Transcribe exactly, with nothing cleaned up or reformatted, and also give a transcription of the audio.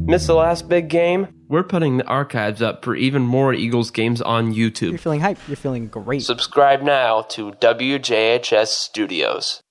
Miss the last big game? We're putting the archives up for even more Eagles games on YouTube. You're feeling hype. You're feeling great. Subscribe now to W J H S Studios.